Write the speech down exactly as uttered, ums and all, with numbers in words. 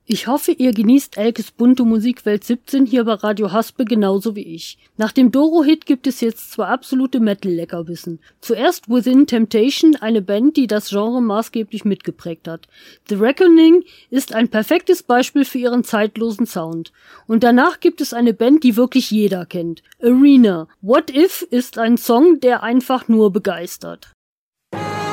Ich hoffe, ihr genießt Elkes bunte Musikwelt siebzehn hier bei Radio Haspe genauso wie ich. Nach dem Doro-Hit gibt es jetzt zwei absolute Metal-Leckerbissen. Zuerst Within Temptation, eine Band, die das Genre maßgeblich mitgeprägt hat. The Reckoning ist ein perfektes Beispiel für ihren zeitlosen Sound. Und danach gibt es eine Band, die wirklich jeder kennt. Arena. What If ist ein Song, der einfach nur begeistert.